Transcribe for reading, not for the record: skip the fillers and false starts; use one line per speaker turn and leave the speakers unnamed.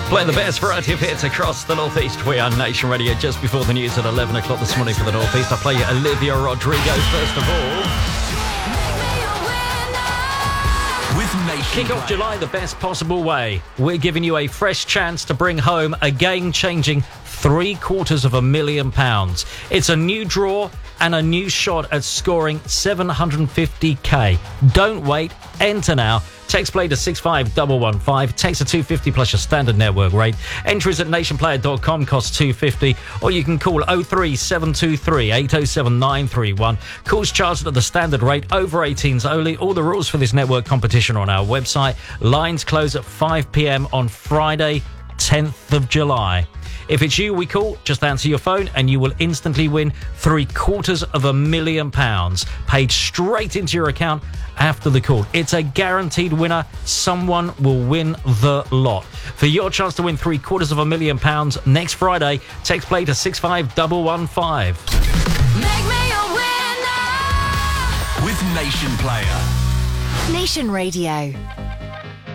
Playing the best variety of hits across the Northeast. We are Nation Radio just before the news at 11 o'clock this morning for the Northeast. I play you Olivia Rodrigo first of all.
With Nation
Kick off July the best possible way. We're giving you a fresh chance to bring home a game-changing £750,000. It's a new draw and a new shot at scoring 750k. Don't wait. Enter now. Text play to 65115. Text to 250 plus your standard network rate. Entries at nationplayer.com cost £250, or you can call 03723 807 931. Calls charged at the standard rate. Over 18s only. All the rules for this network competition are on our website. Lines close at 5 p.m. on Friday, 10th of July. If it's you we call, just answer your phone and you will instantly win £750,000 paid straight into your account after the call. It's a guaranteed winner. Someone will win the lot. For your chance to win £750,000 next Friday, text play to 65115.
Make me a winner
with Nation Player.
Nation Radio.